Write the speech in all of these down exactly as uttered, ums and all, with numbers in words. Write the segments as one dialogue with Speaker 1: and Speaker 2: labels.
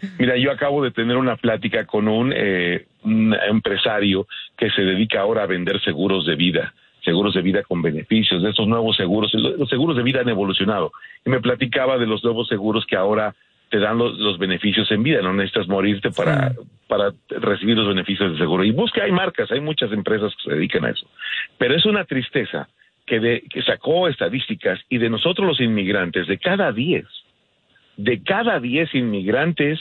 Speaker 1: Mira, yo acabo de tener una plática con un, eh, un empresario que se dedica ahora a vender seguros de vida, seguros de vida con beneficios, de estos nuevos seguros. Los seguros de vida han evolucionado. Y me platicaba de los nuevos seguros que ahora te dan los, los beneficios en vida, no necesitas morirte para, sí. para recibir los beneficios del seguro. Y busca, hay marcas, hay muchas empresas que se dedican a eso. Pero es una tristeza que, de, que sacó estadísticas y de nosotros los inmigrantes, de cada diez, de cada diez inmigrantes,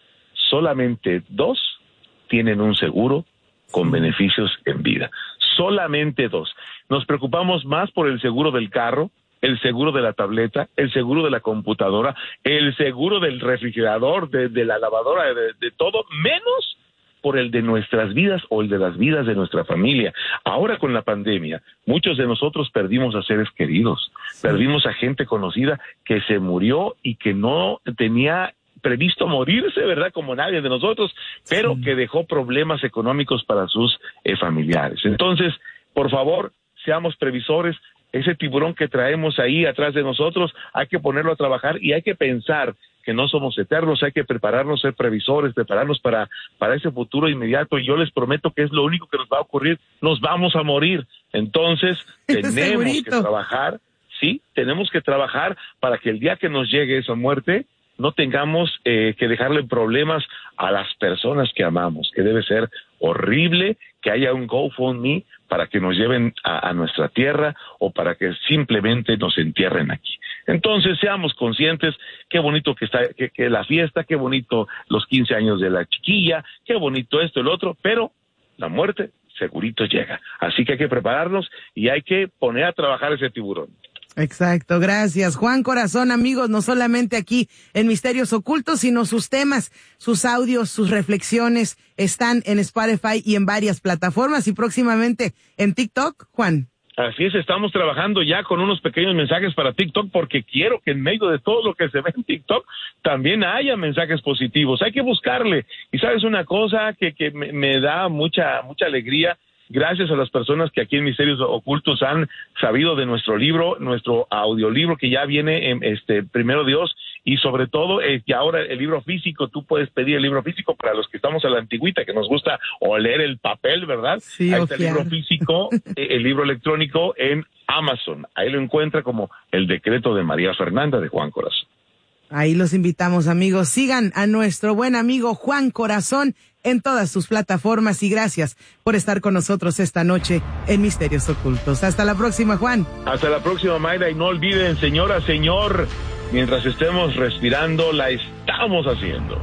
Speaker 1: solamente dos tienen un seguro con beneficios en vida. Solamente dos. Nos preocupamos más por el seguro del carro, el seguro de la tableta, el seguro de la computadora, el seguro del refrigerador, de, de la lavadora, de, de todo, menos por el de nuestras vidas o el de las vidas de nuestra familia. Ahora con la pandemia, muchos de nosotros perdimos a seres queridos, sí. perdimos a gente conocida que se murió y que no tenía previsto morirse, ¿verdad? Como nadie de nosotros, pero sí. que dejó problemas económicos para sus eh, familiares. Entonces, por favor, seamos previsores. Ese tiburón que traemos ahí atrás de nosotros, hay que ponerlo a trabajar y hay que pensar que no somos eternos, hay que prepararnos, ser previsores, prepararnos para, para ese futuro inmediato, y yo les prometo que es lo único que nos va a ocurrir, nos vamos a morir. Entonces, tenemos que trabajar, sí, tenemos que trabajar para que el día que nos llegue esa muerte, no tengamos eh, que dejarle problemas a las personas que amamos, que debe ser horrible que haya un GoFundMe para que nos lleven a, a nuestra tierra o para que simplemente nos entierren aquí. Entonces, seamos conscientes, qué bonito que está que, que la fiesta, qué bonito los quince años de la chiquilla, qué bonito esto, el otro, pero la muerte segurito llega. Así que hay que prepararnos y hay que poner a trabajar ese tiburón.
Speaker 2: Exacto, gracias. Juan Corazón, amigos, no solamente aquí en Misterios Ocultos, sino sus temas, sus audios, sus reflexiones están en Spotify y en varias plataformas y próximamente en TikTok, Juan.
Speaker 1: Así es, estamos trabajando ya con unos pequeños mensajes para TikTok porque quiero que en medio de todo lo que se ve en TikTok también haya mensajes positivos. Hay que buscarle. Y sabes una cosa que, que me, me da mucha, mucha alegría. Gracias a las personas que aquí en Misterios Ocultos han sabido de nuestro libro, nuestro audiolibro que ya viene, en este primero Dios, y sobre todo eh, que ahora el libro físico, tú puedes pedir el libro físico para los que estamos a la antigüita, que nos gusta oler el papel, ¿verdad?
Speaker 2: Sí,
Speaker 1: ahí está el libro físico, eh, el libro electrónico en Amazon. Ahí lo encuentra como El Decreto de María Fernanda de Juan Corazón.
Speaker 2: Ahí los invitamos, amigos. Sigan a nuestro buen amigo Juan Corazón en todas sus plataformas y gracias por estar con nosotros esta noche en Misterios Ocultos. Hasta la próxima, Juan.
Speaker 1: Hasta la próxima, Mayra, y no olviden, señora, señor, mientras estemos respirando, la estamos haciendo.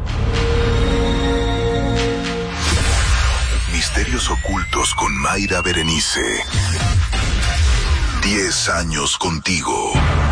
Speaker 3: Misterios Ocultos con Mayra Berenice. Diez años contigo.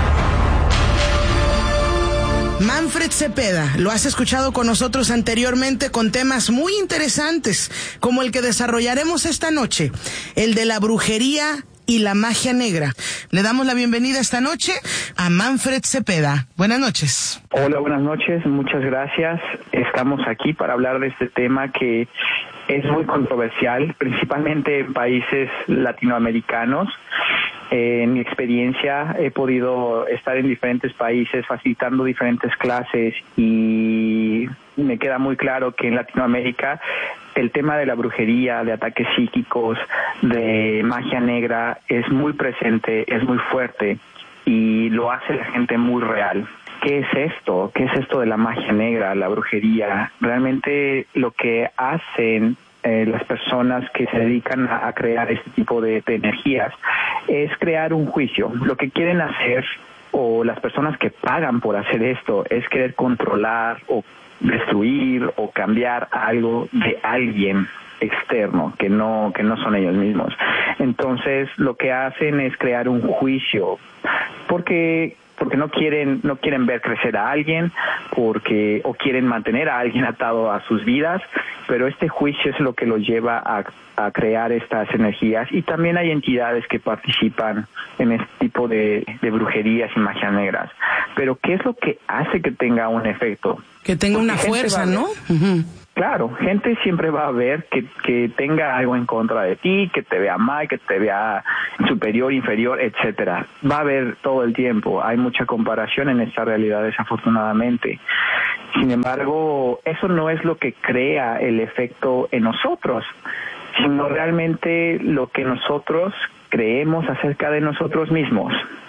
Speaker 2: Manfred Cepeda, lo has escuchado con nosotros anteriormente con temas muy interesantes, como el que desarrollaremos esta noche, el de la brujería y la magia negra. Le damos la bienvenida esta noche a Manfred Cepeda. Buenas noches.
Speaker 4: Hola, buenas noches, muchas gracias. Estamos aquí para hablar de este tema que es muy controversial, principalmente en países latinoamericanos. Eh, en mi experiencia he podido estar en diferentes países facilitando diferentes clases y me queda muy claro que en Latinoamérica el tema de la brujería, de ataques psíquicos, de magia negra es muy presente, es muy fuerte y lo hace la gente muy real. ¿Qué es esto? ¿Qué es esto de la magia negra, la brujería? Realmente lo que hacen Eh, las personas que se dedican a, a crear este tipo de, de energías es crear un juicio. Lo que quieren hacer, o las personas que pagan por hacer esto, es querer controlar o destruir o cambiar algo de alguien externo que no que no son ellos mismos. Entonces lo que hacen es crear un juicio porque porque no quieren no quieren ver crecer a alguien, porque o quieren mantener a alguien atado a sus vidas, pero este juicio es lo que los lleva a, a crear estas energías. Y también hay entidades que participan en este tipo de, de brujerías y magia negras. Pero ¿qué es lo que hace que tenga un efecto?
Speaker 2: Que tenga una fuerza, ¿no? Uh-huh.
Speaker 4: Claro, gente siempre va a ver que, que tenga algo en contra de ti, que te vea mal, que te vea superior, inferior, etcétera. Va a haber todo el tiempo. Hay mucha comparación en esta realidad, desafortunadamente. Sin embargo, eso no es lo que crea el efecto en nosotros, sino realmente lo que nosotros creemos acerca de nosotros mismos.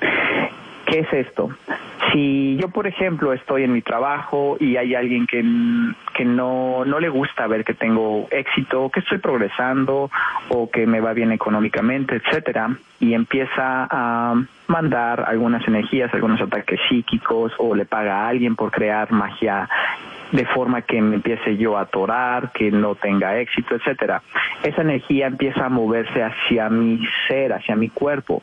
Speaker 4: ¿Qué es esto? Si yo, por ejemplo, estoy en mi trabajo y hay alguien que, que no, no le gusta ver que tengo éxito, que estoy progresando o que me va bien económicamente, etcétera, y empieza a mandar algunas energías, algunos ataques psíquicos, o le paga a alguien por crear magia de forma que me empiece yo a atorar, que no tenga éxito, etcétera, esa energía empieza a moverse hacia mi ser, hacia mi cuerpo.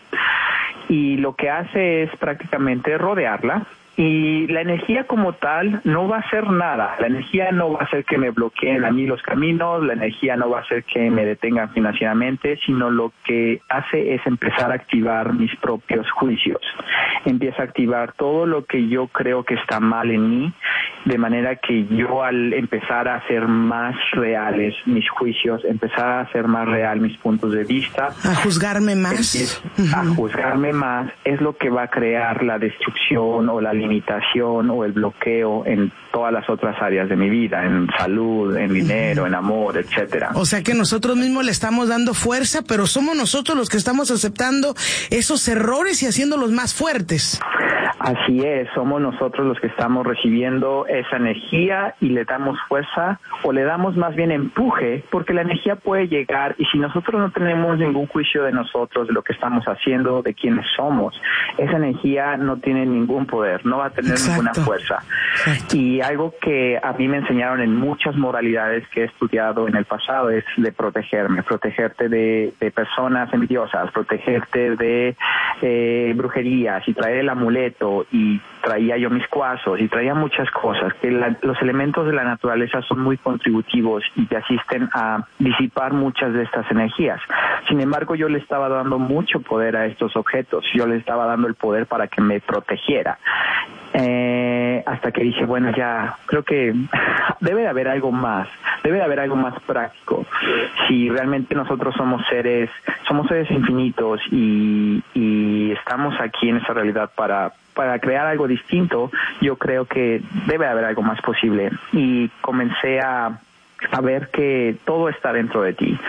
Speaker 4: Y lo que hace es prácticamente rodearla, y la energía como tal no va a hacer nada. La energía no va a hacer que me bloqueen a mí los caminos, la energía no va a hacer que me detengan financieramente, sino lo que hace es empezar a activar mis propios juicios. Empieza a activar todo lo que yo creo que está mal en mí, de manera que yo, al empezar a hacer más reales mis juicios, empezar a hacer más real mis puntos de vista,
Speaker 2: a juzgarme más,
Speaker 4: uh-huh. a juzgarme más, es lo que va a crear la destrucción o la limitación o el bloqueo en todas las otras áreas de mi vida, en salud, en dinero, en amor, etcétera.
Speaker 2: O sea que nosotros mismos le estamos dando fuerza, pero somos nosotros los que estamos aceptando esos errores y haciéndolos más fuertes.
Speaker 4: Así es, somos nosotros los que estamos recibiendo esa energía y le damos fuerza, o le damos más bien empuje, porque la energía puede llegar, y si nosotros no tenemos ningún juicio de nosotros, de lo que estamos haciendo, de quiénes somos, esa energía no tiene ningún poder, no va a tener Exacto. ninguna fuerza. Exacto. Y algo que a mí me enseñaron en muchas moralidades que he estudiado en el pasado es de protegerme, protegerte de, de personas envidiosas, protegerte de eh, brujerías, y traer el amuleto, y traía yo mis cuarzos y traía muchas cosas, que la, los elementos de la naturaleza son muy contributivos y te asisten a disipar muchas de estas energías. Sin embargo, yo le estaba dando mucho poder a estos objetos, yo le estaba dando el poder para que me protegiera. Eh, hasta que dije, bueno, ya, creo que debe de haber algo más, debe de haber algo más práctico. Si realmente nosotros somos seres, somos seres infinitos y, y estamos aquí en esta realidad para para crear algo distinto, yo creo que debe haber algo más posible. Y comencé a, a ver que todo está dentro de ti.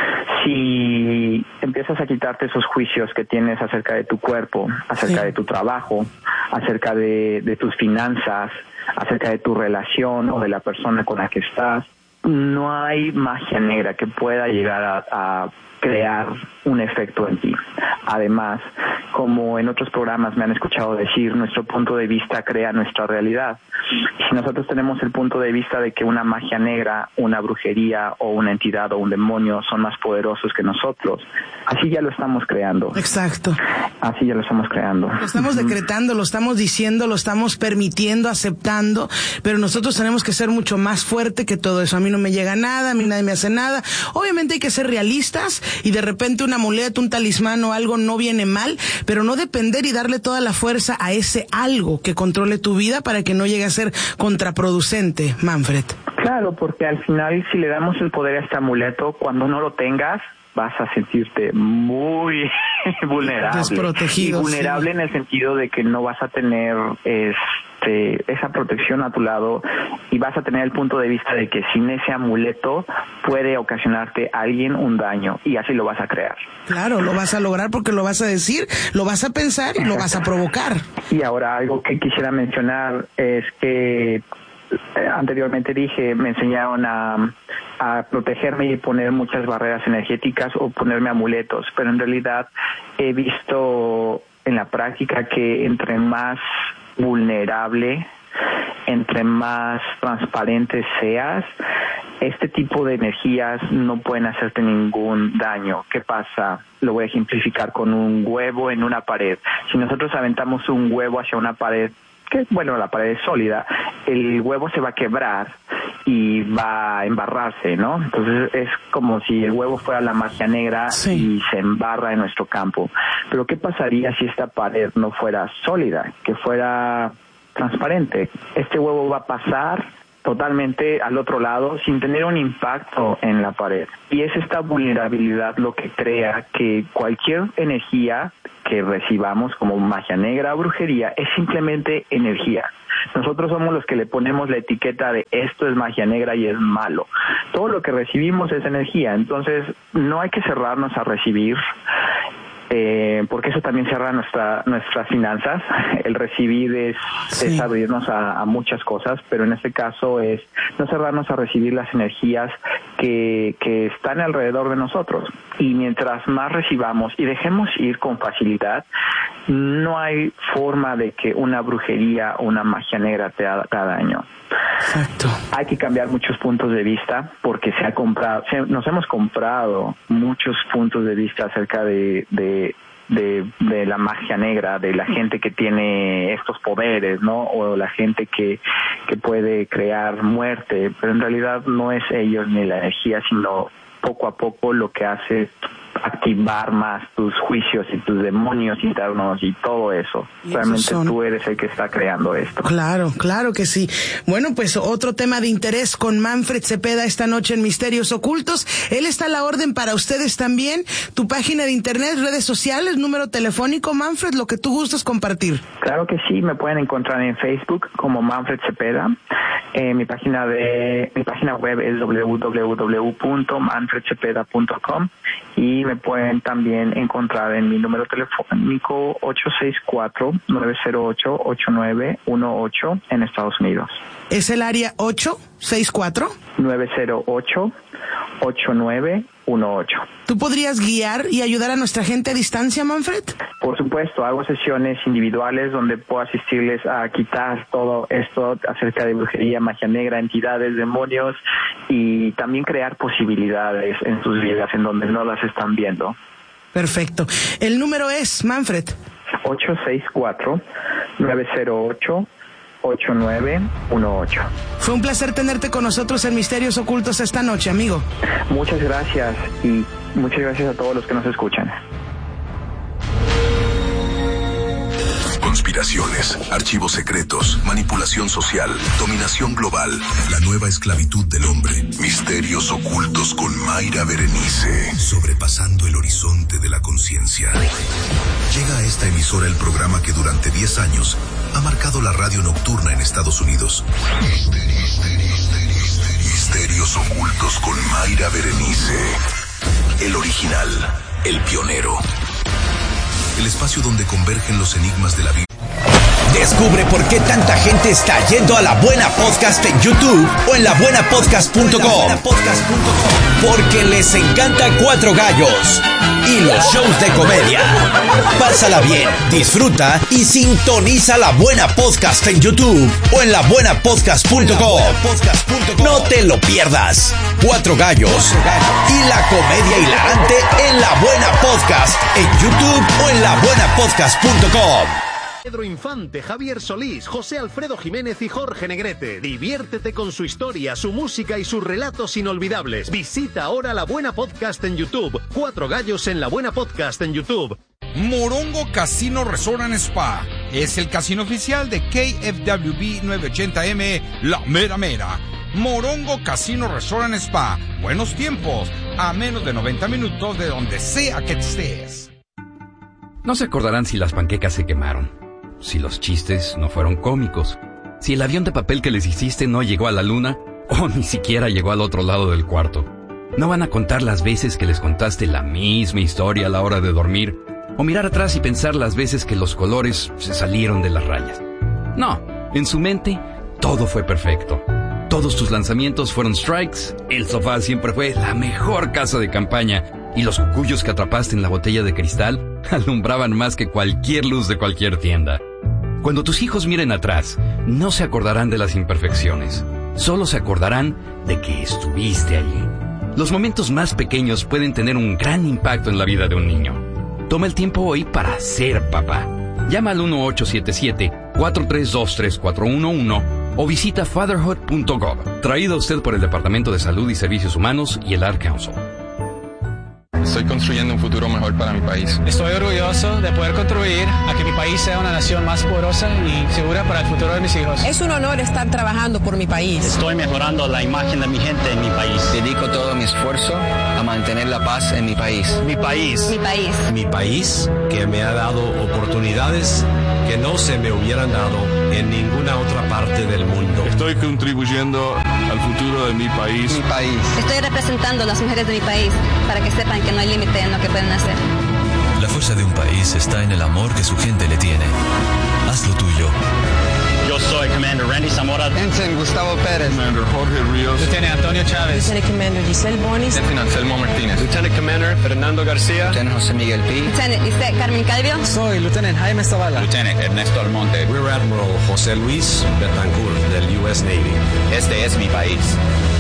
Speaker 4: Si empiezas a quitarte esos juicios que tienes acerca de tu cuerpo, acerca sí. de tu trabajo, acerca de, de tus finanzas, acerca de tu relación o de la persona con la que estás, no hay magia negra que pueda llegar a, a crear un efecto en ti. Además, como en otros programas me han escuchado decir, nuestro punto de vista crea nuestra realidad. Si nosotros tenemos el punto de vista de que una magia negra, una brujería o una entidad o un demonio son más poderosos que nosotros, así ya lo estamos creando.
Speaker 2: Exacto.
Speaker 4: Así ya lo estamos creando.
Speaker 2: Lo estamos decretando, lo estamos diciendo, lo estamos permitiendo, aceptando, pero nosotros tenemos que ser mucho más fuerte que todo eso. A mí no me llega nada, a mí nadie me hace nada. Obviamente hay que ser realistas, y de repente un amuleto, un talismán o algo no viene mal, pero no depender y darle toda la fuerza a ese algo que controle tu vida para que no llegue a ser contraproducente, Manfred.
Speaker 4: Claro, porque al final, si le damos el poder a este amuleto, cuando no lo tengas, vas a sentirte muy vulnerable.
Speaker 2: Desprotegido.
Speaker 4: Y vulnerable sí. En el sentido de que no vas a tener este, esa protección a tu lado, y vas a tener el punto de vista de que sin ese amuleto puede ocasionarte a alguien un daño, y así lo vas a crear.
Speaker 2: Claro, lo vas a lograr porque lo vas a decir, lo vas a pensar y lo vas a provocar.
Speaker 4: Y ahora algo que quisiera mencionar es que anteriormente dije, me enseñaron a, a protegerme y poner muchas barreras energéticas o ponerme amuletos, pero en realidad he visto en la práctica que entre más vulnerable, entre más transparente seas, este tipo de energías no pueden hacerte ningún daño. ¿Qué pasa? Lo voy a ejemplificar con un huevo en una pared. Si nosotros aventamos un huevo hacia una pared, que bueno, la pared es sólida, el huevo se va a quebrar y va a embarrarse, ¿no? Entonces es como si el huevo fuera la magia negra sí. y se embarra en nuestro campo. Pero ¿qué pasaría si esta pared no fuera sólida, que fuera transparente? Este huevo va a pasar totalmente al otro lado sin tener un impacto en la pared. Y es esta vulnerabilidad lo que crea que cualquier energía que recibamos como magia negra o brujería es simplemente energía. Nosotros somos los que le ponemos la etiqueta de esto es magia negra y es malo. Todo lo que recibimos es energía, entonces no hay que cerrarnos a recibir, eh, porque eso también cierra nuestra, nuestras finanzas. El recibir es, sí. es abrirnos a, a muchas cosas, pero en este caso es no cerrarnos a recibir las energías que, que están alrededor de nosotros. Y mientras más recibamos y dejemos ir con facilidad, no hay forma de que una brujería o una magia negra te haga daño. Exacto. Hay que cambiar muchos puntos de vista porque se ha comprado, se, nos hemos comprado muchos puntos de vista acerca de, de, de, de la magia negra, de la gente que tiene estos poderes, ¿no? O la gente que, que puede crear muerte, pero en realidad no es ellos ni la energía, sino poco a poco lo que hace activar más tus juicios y tus demonios internos y todo eso. Realmente son... tú eres el que está creando esto.
Speaker 2: Claro, claro que sí. Bueno, pues otro tema de interés con Manfred Cepeda esta noche en Misterios Ocultos. Él está a la orden para ustedes también. Tu página de internet, redes sociales, número telefónico, Manfred, lo que tú gustes compartir.
Speaker 4: Claro que sí, me pueden encontrar en Facebook como Manfred Cepeda. Eh, mi página de mi página web es doble u doble u doble u punto manfred cepeda punto com y me pueden también encontrar en mi número telefónico ocho seis cuatro, nueve cero ocho, ocho nueve uno ocho en Estados Unidos.
Speaker 2: ¿Es el área ocho seis cuatro?
Speaker 4: nueve cero ocho, ocho nueve uno ocho.
Speaker 2: ¿Tú podrías guiar y ayudar a nuestra gente a distancia, Manfred?
Speaker 4: Por supuesto, hago sesiones individuales donde puedo asistirles a quitar todo esto acerca de brujería, magia negra, entidades, demonios y también crear posibilidades en sus vidas en donde no las están viendo.
Speaker 2: Perfecto. El número es, Manfred.
Speaker 4: ocho seis cuatro, nueve cero ocho, ocho nueve uno ocho.
Speaker 2: Fue un placer tenerte con nosotros en Misterios Ocultos esta noche, amigo.
Speaker 4: Muchas gracias y muchas gracias a todos los que nos escuchan.
Speaker 3: Conspiraciones, archivos secretos, manipulación social, dominación global, la nueva esclavitud del hombre, misterios ocultos con Mayra Berenice, sobrepasando el horizonte de la conciencia. Llega a esta emisora el programa que durante diez años ha marcado la radio nocturna en Estados Unidos. Misterios, misterios, misterios ocultos con Mayra Berenice. El original, el pionero. El espacio donde convergen los enigmas de la Biblia.
Speaker 5: Descubre por qué tanta gente está yendo a La Buena Podcast en YouTube o en la buena podcast punto com. Porque les encanta Cuatro Gallos y los shows de comedia. Pásala bien, disfruta y sintoniza La Buena Podcast en YouTube o en la buena podcast punto com. No te lo pierdas. Cuatro Gallos y la comedia hilarante en La Buena Podcast en YouTube o en la buena podcast punto com.
Speaker 6: Pedro Infante, Javier Solís, José Alfredo Jiménez y Jorge Negrete. Diviértete con su historia, su música y sus relatos inolvidables. Visita ahora La Buena Podcast en YouTube. Cuatro Gallos en La Buena Podcast en YouTube.
Speaker 7: Morongo Casino Resort and Spa es el casino oficial de K F W B novecientos ochenta M, La Mera Mera. Morongo Casino Resort and Spa. Buenos tiempos, a menos de noventa minutos de donde sea que estés.
Speaker 8: No se acordarán si las panquecas se quemaron, si los chistes no fueron cómicos, si el avión de papel que les hiciste no llegó a la luna o ni siquiera llegó al otro lado del cuarto. No van a contar las veces que les contaste la misma historia a la hora de dormir o mirar atrás y pensar las veces que los colores se salieron de las rayas. No, en su mente todo fue perfecto. Todos tus lanzamientos fueron strikes, el sofá siempre fue la mejor casa de campaña y los cucuyos que atrapaste en la botella de cristal alumbraban más que cualquier luz de cualquier tienda. Cuando tus hijos miren atrás, no se acordarán de las imperfecciones, solo se acordarán de que estuviste allí. Los momentos más pequeños pueden tener un gran impacto en la vida de un niño. Toma el tiempo hoy para ser papá. Llama al uno ocho siete siete, cuatro tres dos, tres cuatro uno uno o visita fatherhood punto gov. Traído a usted por el Departamento de Salud y Servicios Humanos y el Ad Council.
Speaker 9: Estoy construyendo un futuro mejor para mi país.
Speaker 10: Estoy orgulloso de poder contribuir a que mi país sea una nación más poderosa y segura para el futuro de mis hijos.
Speaker 11: Es un honor estar trabajando por mi país.
Speaker 12: Estoy mejorando la imagen de mi gente en mi país.
Speaker 13: Dedico todo mi esfuerzo a mantener la paz en mi país.
Speaker 12: Mi país.
Speaker 11: Mi país.
Speaker 14: Mi país, que me ha dado oportunidades que no se me hubieran dado en ninguna otra parte del mundo.
Speaker 15: Estoy contribuyendo al futuro de mi país.
Speaker 13: Mi país.
Speaker 16: Estoy representando a las mujeres de mi país para que sepan que no hay límite en lo que pueden hacer.
Speaker 17: La fuerza de un país está en el amor que su gente le tiene. Haz lo tuyo.
Speaker 12: Yo soy Commander Randy Zamora.
Speaker 13: Ensign Gustavo Pérez.
Speaker 15: Commander Jorge Ríos.
Speaker 10: Lieutenant Antonio Chávez.
Speaker 11: Lieutenant Commander Giselle Bonis.
Speaker 9: Lieutenant Anselmo Martínez.
Speaker 10: Lieutenant Commander Fernando García.
Speaker 13: Lieutenant José Miguel Pi.
Speaker 16: Lieutenant Lisette Carmen Calvio.
Speaker 10: Soy Lieutenant Jaime Zavala.
Speaker 12: Lieutenant Ernesto Almonte.
Speaker 14: Rear Admiral José Luis Betancourt del U S Navy.
Speaker 12: Este es mi país.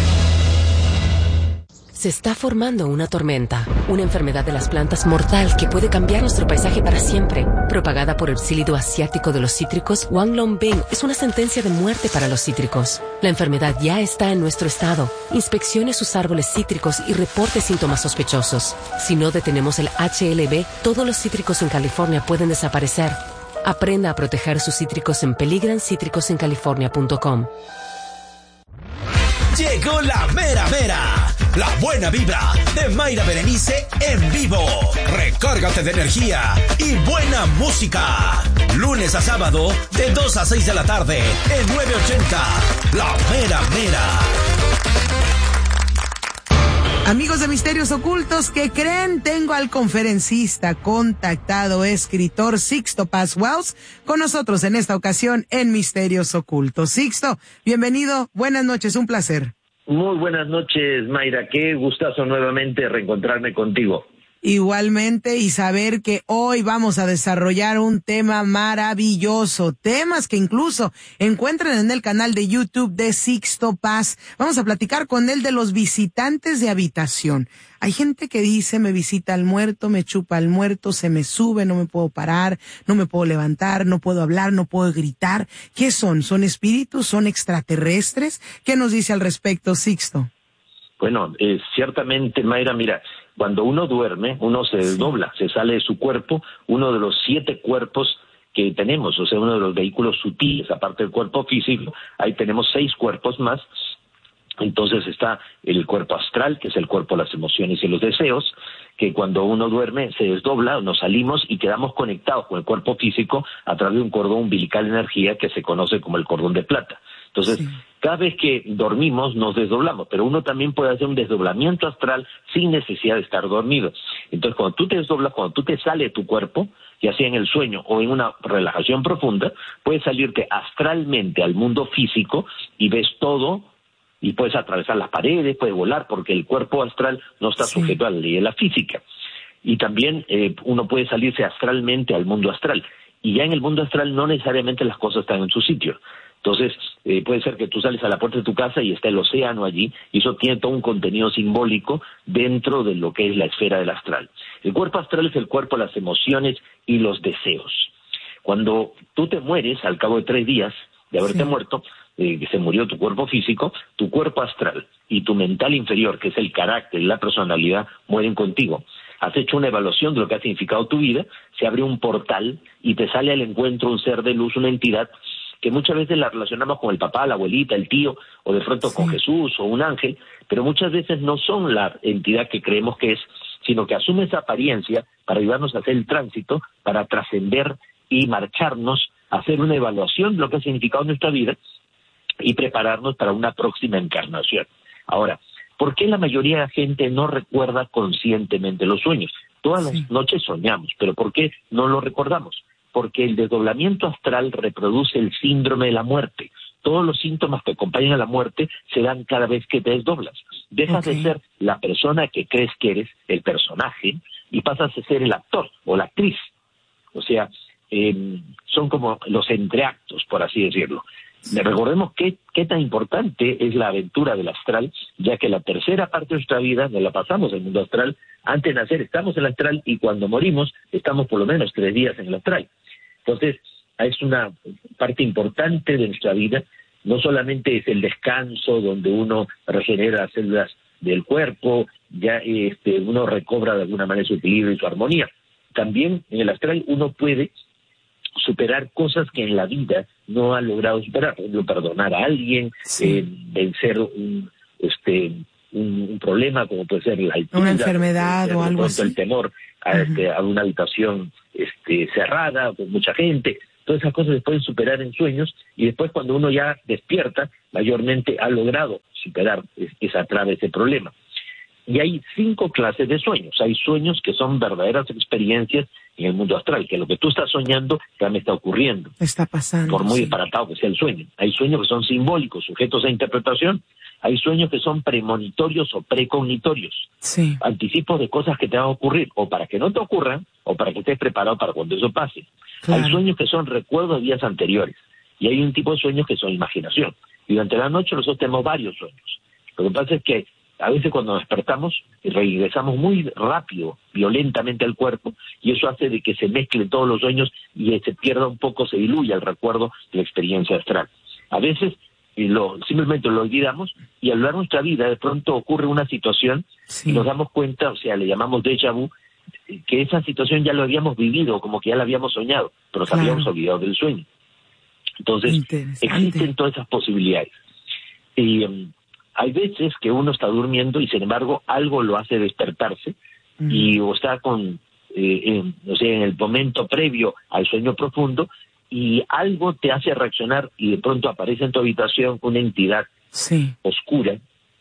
Speaker 18: Se está formando una tormenta, una enfermedad de las plantas mortal que puede cambiar nuestro paisaje para siempre. Propagada por el psílido asiático de los cítricos, Wanglongbing es una sentencia de muerte para los cítricos. La enfermedad ya está en nuestro estado. Inspeccione sus árboles cítricos y reporte síntomas sospechosos. Si no detenemos el H L B, todos los cítricos en California pueden desaparecer. Aprenda a proteger sus cítricos en peligran cítricos en california punto com.
Speaker 5: Llegó la mera mera, la buena vibra de Mayra Berenice en vivo. Recárgate de energía y buena música. Lunes a sábado de dos a seis de la tarde en nueve ochenta. La mera mera.
Speaker 2: Amigos de Misterios Ocultos, ¿qué creen? Tengo al conferencista, contactado, escritor Sixto Paz Wells con nosotros en esta ocasión en Misterios Ocultos. Sixto, bienvenido, buenas noches, un placer.
Speaker 19: Muy buenas noches, Mayra, qué gustazo nuevamente reencontrarme contigo.
Speaker 2: Igualmente, y saber que hoy vamos a desarrollar un tema maravilloso, temas que incluso encuentran en el canal de YouTube de Sixto Paz. Vamos a platicar con él de los visitantes de habitación. Hay gente que dice, me visita al muerto, me chupa al muerto, se me sube, no me puedo parar, no me puedo levantar, no puedo hablar, no puedo gritar. ¿Qué son? ¿Son espíritus? ¿Son extraterrestres? ¿Qué nos dice al respecto, Sixto?
Speaker 19: Bueno, eh, ciertamente, Mayra, mira, cuando uno duerme, uno se desdobla, se sale de su cuerpo, uno de los siete cuerpos que tenemos, o sea, uno de los vehículos sutiles, aparte del cuerpo físico, ahí tenemos seis cuerpos más. Entonces está el cuerpo astral, que es el cuerpo de las emociones y los deseos, que cuando uno duerme se desdobla, nos salimos y quedamos conectados con el cuerpo físico a través de un cordón umbilical de energía que se conoce como el cordón de plata. Entonces, sí. Cada vez que dormimos nos desdoblamos, pero uno también puede hacer un desdoblamiento astral sin necesidad de estar dormido. Entonces, cuando tú te desdoblas, cuando tú te sales de tu cuerpo, ya sea en el sueño o en una relajación profunda, puedes salirte astralmente al mundo físico y ves todo, y puedes atravesar las paredes, puedes volar, porque el cuerpo astral no está sí. sujeto a la ley de la física. Y también eh, uno puede salirse astralmente al mundo astral. Y ya en el mundo astral no necesariamente las cosas están en su sitio. Entonces, eh, puede ser que tú sales a la puerta de tu casa y está el océano allí, y eso tiene todo un contenido simbólico dentro de lo que es la esfera del astral. El cuerpo astral es el cuerpo de las emociones y los deseos. Cuando tú te mueres, al cabo de tres días de haberte sí. muerto, eh, que se murió tu cuerpo físico, tu cuerpo astral y tu mental inferior, que es el carácter y la personalidad, mueren contigo. Has hecho una evaluación de lo que ha significado tu vida, se abre un portal y te sale al encuentro un ser de luz, una entidad que muchas veces la relacionamos con el papá, la abuelita, el tío, o de pronto sí. con Jesús o un ángel, pero muchas veces no son la entidad que creemos que es, sino que asume esa apariencia para ayudarnos a hacer el tránsito, para trascender y marcharnos, a hacer una evaluación de lo que ha significado nuestra vida y prepararnos para una próxima encarnación. Ahora, ¿por qué la mayoría de la gente no recuerda conscientemente los sueños? Todas sí. las noches soñamos, pero ¿por qué no lo recordamos? Porque el desdoblamiento astral reproduce el síndrome de la muerte. Todos los síntomas que acompañan a la muerte se dan cada vez que te desdoblas. Dejas okay. de ser la persona que crees que eres, el personaje, y pasas a ser el actor o la actriz. O sea, eh, son como los entreactos, por así decirlo. Recordemos qué, qué tan importante es la aventura del astral, ya que la tercera parte de nuestra vida nos la pasamos en el mundo astral. Antes de nacer estamos en el astral y cuando morimos estamos por lo menos tres días en el astral. Entonces, es una parte importante de nuestra vida. No solamente es el descanso donde uno regenera células del cuerpo, ya este, uno recobra de alguna manera su equilibrio y su armonía. También en el astral uno puede superar cosas que en la vida no ha logrado superar, por ejemplo, perdonar a alguien, sí. eh, vencer un, este, un, un problema como puede ser la altura,
Speaker 2: una enfermedad o algo así,
Speaker 19: el temor a, uh-huh. este, a una habitación este, cerrada con mucha gente. Todas esas cosas se pueden superar en sueños, y después cuando uno ya despierta, mayormente ha logrado superar esa traba, ese problema. Y hay cinco clases de sueños. Hay sueños que son verdaderas experiencias en el mundo astral, que lo que tú estás soñando ya me está ocurriendo.
Speaker 2: Está pasando.
Speaker 19: Por muy
Speaker 2: sí.
Speaker 19: disparatado que sea el sueño. Hay sueños que son simbólicos, sujetos a interpretación. Hay sueños que son premonitorios o precognitorios.
Speaker 2: Sí.
Speaker 19: Anticipos de cosas que te van a ocurrir, o para que no te ocurran, o para que estés preparado para cuando eso pase. Claro. Hay sueños que son recuerdos de días anteriores. Y hay un tipo de sueños que son imaginación. Y durante la noche nosotros tenemos varios sueños. Lo que pasa es que a veces cuando despertamos regresamos muy rápido, violentamente al cuerpo, y eso hace de que se mezclen todos los sueños y se pierda un poco, se diluya el recuerdo de la experiencia astral. A veces lo, simplemente lo olvidamos, y a lo largo de nuestra vida de pronto ocurre una situación sí. y nos damos cuenta, o sea, le llamamos déjà vu, que esa situación ya lo habíamos vivido, como que ya la habíamos soñado, pero nos claro. habíamos olvidado del sueño. Entonces, existen todas esas posibilidades. Y um, hay veces que uno está durmiendo y sin embargo algo lo hace despertarse uh-huh. y o está con, eh, en, o sea, en el momento previo al sueño profundo, y algo te hace reaccionar y de pronto aparece en tu habitación una entidad
Speaker 2: sí.
Speaker 19: oscura,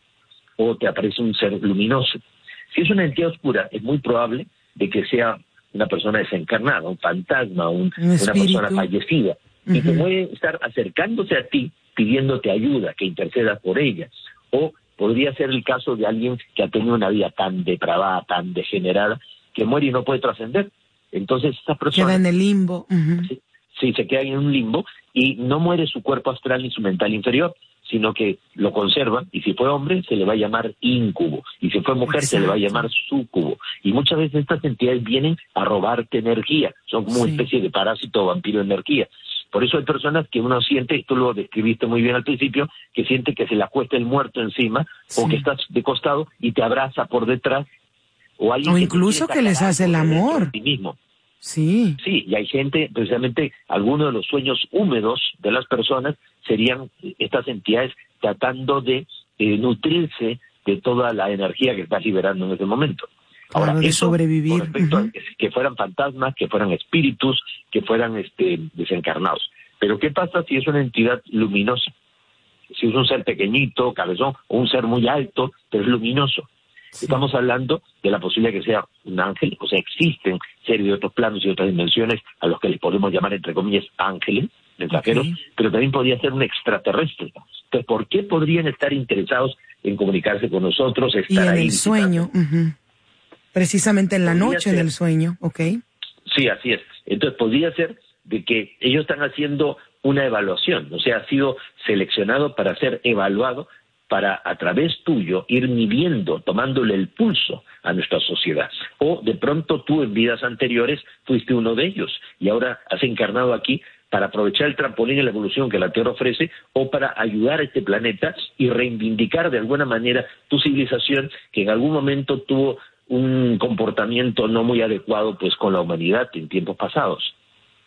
Speaker 19: o te aparece un ser luminoso. Si es una entidad oscura, es muy probable de que sea una persona desencarnada, un fantasma, un, un una persona fallecida, uh-huh. y que puede estar acercándose a ti pidiéndote ayuda, que intercedas por ella. O podría ser el caso de alguien que ha tenido una vida tan depravada, tan degenerada, que muere y no puede trascender. Entonces esa persona
Speaker 2: queda en el limbo. Uh-huh.
Speaker 19: sí, sí, se queda en un limbo, y no muere su cuerpo astral ni su mental inferior, sino que lo conservan, y si fue hombre se le va a llamar íncubo, y si fue mujer Exacto. se le va a llamar súcubo. Y muchas veces estas entidades vienen a robarte energía, son como sí. una especie de parásito o vampiro de energía. Por eso hay personas que uno siente, tú lo describiste muy bien al principio, que siente que se le acuesta el muerto encima, sí. o que estás de costado y te abraza por detrás, o alguien
Speaker 2: o incluso que, que les hace el amor.
Speaker 19: Sí mismo.
Speaker 2: Sí.
Speaker 19: Sí, y hay gente, precisamente, algunos de los sueños húmedos de las personas serían estas entidades tratando de eh, nutrirse de toda la energía que estás liberando en ese momento.
Speaker 2: Ahora, claro, de
Speaker 19: eso,
Speaker 2: sobrevivir.
Speaker 19: Con respecto
Speaker 2: uh-huh.
Speaker 19: a que, que fueran fantasmas, que fueran espíritus, que fueran este, desencarnados. Pero ¿qué pasa si es una entidad luminosa? Si es un ser pequeñito, cabezón, o un ser muy alto, pero es luminoso. Sí. Estamos hablando de la posibilidad que sea un ángel, o sea, existen series de otros planos y otras dimensiones a los que les podemos llamar, entre comillas, ángeles, mensajeros, okay. pero también podría ser un extraterrestre. Entonces, ¿por qué podrían estar interesados en comunicarse con nosotros? Estar
Speaker 2: y en
Speaker 19: ahí
Speaker 2: el sueño, uh-huh. precisamente en la
Speaker 19: podría
Speaker 2: noche
Speaker 19: ser.
Speaker 2: del sueño, ¿ok?
Speaker 19: Sí, así es. Entonces, podría ser de que ellos están haciendo una evaluación, o sea, ha sido seleccionado para ser evaluado, para a través tuyo ir midiendo, tomándole el pulso a nuestra sociedad. O de pronto tú en vidas anteriores fuiste uno de ellos y ahora has encarnado aquí para aprovechar el trampolín en la evolución que la Tierra ofrece, o para ayudar a este planeta y reivindicar de alguna manera tu civilización, que en algún momento tuvo un comportamiento no muy adecuado pues con la humanidad en tiempos pasados.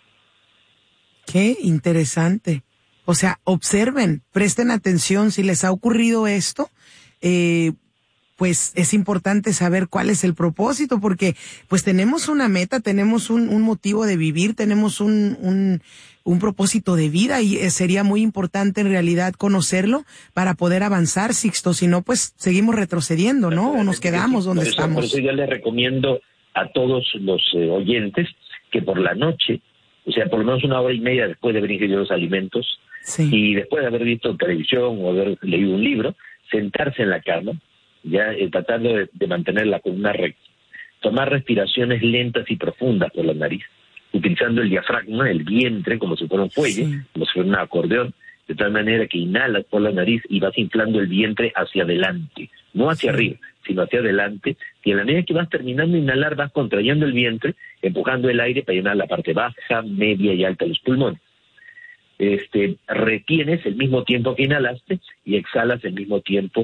Speaker 2: Qué interesante. O sea, observen, presten atención, si les ha ocurrido esto, eh, pues es importante saber cuál es el propósito, porque pues tenemos una meta, tenemos un, un motivo de vivir, tenemos un, un, un propósito de vida, y sería muy importante en realidad conocerlo para poder avanzar, Sixto, si no pues seguimos retrocediendo, ¿no? O nos quedamos donde
Speaker 19: por eso,
Speaker 2: estamos.
Speaker 19: Por eso yo les recomiendo a todos los eh, oyentes que por la noche, o sea, por lo menos una hora y media después de haber ingerido los alimentos, sí. y después de haber visto televisión o haber leído un libro, sentarse en la cama, ya eh, tratando de, de mantener la columna recta, tomar respiraciones lentas y profundas por la nariz, utilizando el diafragma, el vientre, como si fuera un fuelle, sí. como si fuera un acordeón, de tal manera que inhalas por la nariz y vas inflando el vientre hacia adelante, no hacia sí. arriba, sino hacia adelante, y en la medida que vas terminando de inhalar, vas contrayendo el vientre, empujando el aire para llenar la parte baja, media y alta de los pulmones. Este, retienes el mismo tiempo que inhalaste y exhalas el mismo tiempo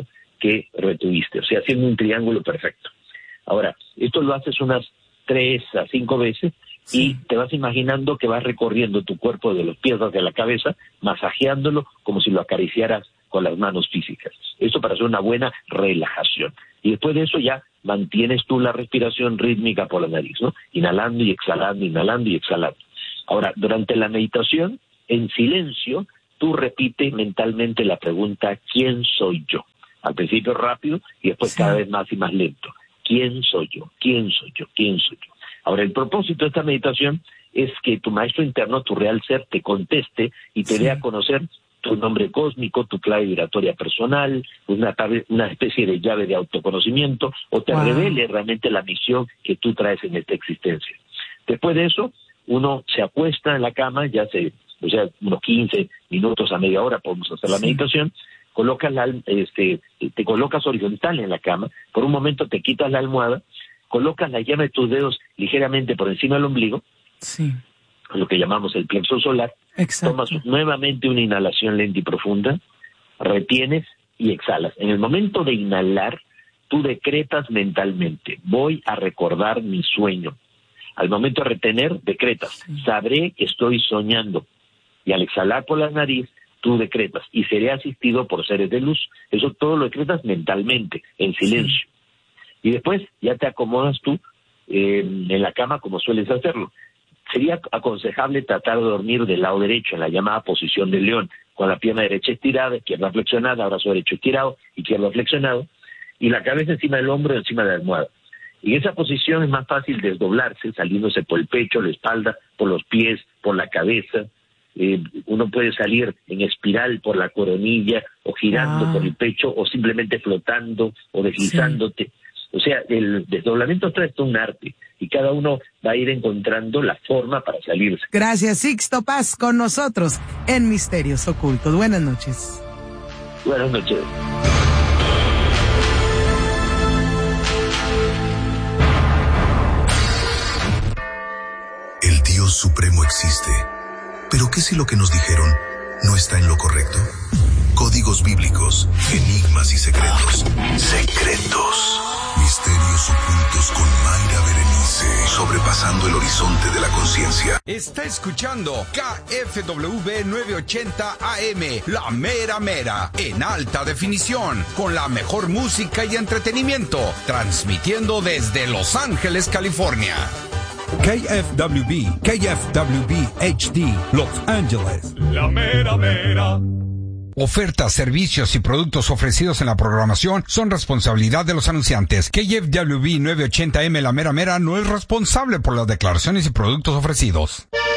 Speaker 19: que retuviste, o sea, haciendo un triángulo perfecto. Ahora, esto lo haces unas tres a cinco veces y te vas imaginando que vas recorriendo tu cuerpo de los pies hacia la cabeza, masajeándolo como si lo acariciaras con las manos físicas. Esto para hacer una buena relajación. Y después de eso ya mantienes tú la respiración rítmica por la nariz, ¿no? Inhalando y exhalando, inhalando y exhalando. Ahora, durante la meditación, en silencio, tú repites mentalmente la pregunta, ¿quién soy yo? Al principio rápido y después sí. cada vez más y más lento. ¿Quién soy yo? ¿Quién soy yo? ¿Quién soy yo? Ahora, el propósito de esta meditación es que tu maestro interno, tu real ser, te conteste y te sí. dé a conocer tu nombre cósmico, tu clave vibratoria personal, una, una especie de llave de autoconocimiento, o te wow. revele realmente la misión que tú traes en esta existencia. Después de eso, uno se acuesta en la cama, ya se, o sea, unos quince minutos a media hora podemos hacer la sí. meditación, colocas la, este, te colocas horizontal en la cama, por un momento te quitas la almohada, colocas la llama de tus dedos ligeramente por encima del ombligo,
Speaker 2: sí.
Speaker 19: lo que llamamos el plexo solar.
Speaker 2: Exacto.
Speaker 19: Tomas nuevamente una inhalación lenta y profunda, retienes y exhalas. En el momento de inhalar, tú decretas mentalmente, voy a recordar mi sueño. Al momento de retener, decretas, sí. sabré que estoy soñando. Y al exhalar por la nariz, tú decretas, y seré asistido por seres de luz. Eso todo lo decretas mentalmente, en silencio. Sí. Y después ya te acomodas tú eh, en la cama como sueles hacerlo. Sería aconsejable tratar de dormir del lado derecho, en la llamada posición del león, con la pierna derecha estirada, izquierda flexionada, brazo derecho estirado, izquierdo flexionado, y la cabeza encima del hombro y encima de la almohada. Y en esa posición es más fácil desdoblarse, saliéndose por el pecho, la espalda, por los pies, por la cabeza. Eh, uno puede salir en espiral por la coronilla, o girando ah. por el pecho, o simplemente flotando, o deslizándote. Sí. O sea, el desdoblamiento es todo un arte y cada uno va a ir encontrando la forma para salirse.
Speaker 2: Gracias, Sixto Paz, con nosotros en Misterios Ocultos. Buenas noches.
Speaker 19: Buenas noches.
Speaker 3: El Dios Supremo existe. ¿Pero qué si lo que nos dijeron no está en lo correcto? Códigos bíblicos, enigmas y secretos. Secretos. Misterios ocultos con Mayra Berenice. Sobrepasando el horizonte de la conciencia.
Speaker 7: Está escuchando K F W novecientos ochenta A M, La Mera Mera, en alta definición, con la mejor música y entretenimiento, transmitiendo desde Los Ángeles, California.
Speaker 20: K F W B, K F W B H D, Los Ángeles.
Speaker 21: La Mera Mera.
Speaker 7: Ofertas, servicios y productos ofrecidos en la programación son responsabilidad de los anunciantes. K F W B novecientos ochenta A M La Mera Mera no es responsable por las declaraciones y productos ofrecidos.